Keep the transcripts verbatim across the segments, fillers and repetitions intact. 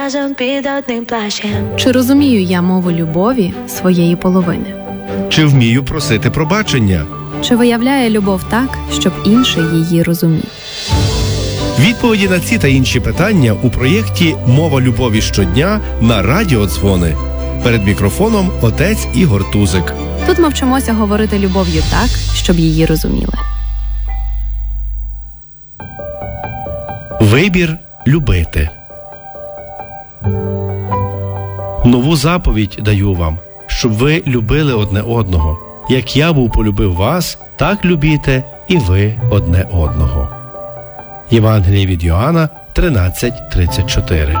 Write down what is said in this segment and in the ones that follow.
разом під одним плащем. Чи розумію я мову любові своєї половини? Чи вмію просити пробачення? Чи виявляє любов так, щоб інший її розумів? Відповіді на ці та інші питання у проєкті «Мова любові щодня» на Радіо Дзвони. Перед мікрофоном отець Ігор Тузик. Тут ми вчимося говорити любов'ю так, щоб її розуміли. Вибір любити. Нову заповідь даю вам, щоб ви любили одне одного. Як я був полюбив вас, так любіте і ви одне одного. Євангеліє від Йоанна тринадцять тридцять чотири.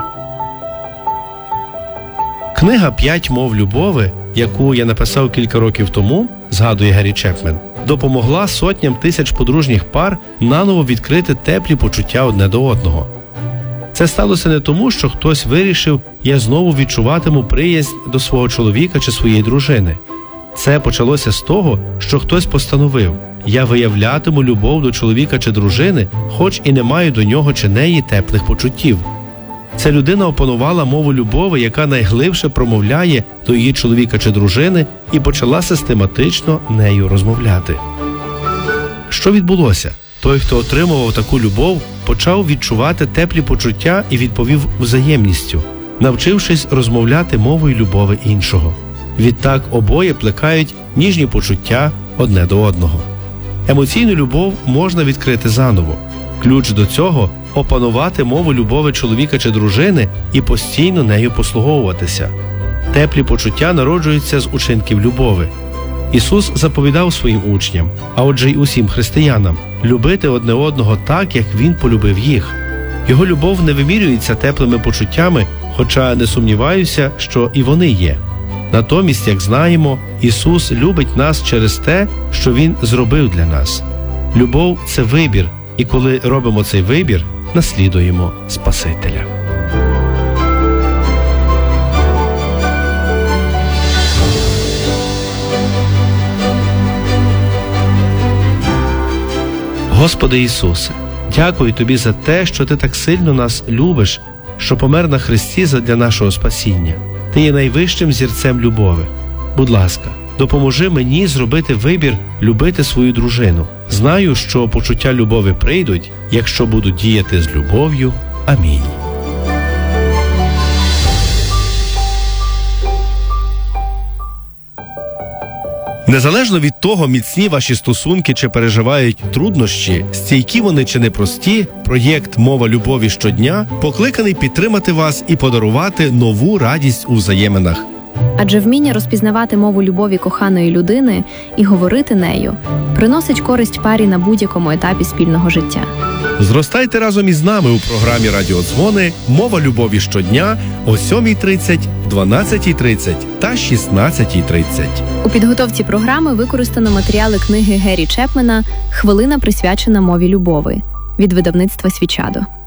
Книга «П'ять мов любові», яку я написав кілька років тому, згадує Гері Чепмен, допомогла сотням тисяч подружніх пар наново відкрити теплі почуття одне до одного. Це сталося не тому, що хтось вирішив, я знову відчуватиму приязнь до свого чоловіка чи своєї дружини. Це почалося з того, що хтось постановив, я виявлятиму любов до чоловіка чи дружини, хоч і не маю до нього чи неї теплих почуттів. Ця людина опанувала мову любові, яка найглибше промовляє до її чоловіка чи дружини, і почала систематично нею розмовляти. Що відбулося? Той, хто отримував таку любов, почав відчувати теплі почуття і відповів взаємністю, навчившись розмовляти мовою любові іншого. Відтак обоє плекають ніжні почуття одне до одного. Емоційну любов можна відкрити заново. Ключ до цього – опанувати мову любові чоловіка чи дружини і постійно нею послуговуватися. Теплі почуття народжуються з учинків любові. Ісус заповідав своїм учням, а отже й усім християнам, любити одне одного так, як Він полюбив їх. Його любов не вимірюється теплими почуттями, хоча не сумніваюся, що і вони є. Натомість, як знаємо, Ісус любить нас через те, що Він зробив для нас. Любов – це вибір, і коли робимо цей вибір, наслідуємо Спасителя. Господи Ісусе, дякую Тобі за те, що Ти так сильно нас любиш, що помер на хресті задля нашого спасіння. Ти є найвищим зірцем любові. Будь ласка, допоможи мені зробити вибір любити свою дружину. Знаю, що почуття любові прийдуть, якщо буду діяти з любов'ю. Амінь. Незалежно від того, міцні ваші стосунки чи переживають труднощі, стійкі вони чи непрості, проєкт «Мова любові щодня» покликаний підтримати вас і подарувати нову радість у взаєминах. Адже вміння розпізнавати мову любові коханої людини і говорити нею приносить користь парі на будь-якому етапі спільного життя. Зростайте разом із нами у програмі «Радіо Дзвони» «Мова любові щодня» о сьомій тридцять, дванадцятій тридцять та шістнадцятій тридцять. У підготовці програми використано матеріали книги Гері Чепмена «Хвилина, присвячена мові любові» від видавництва «Свічадо».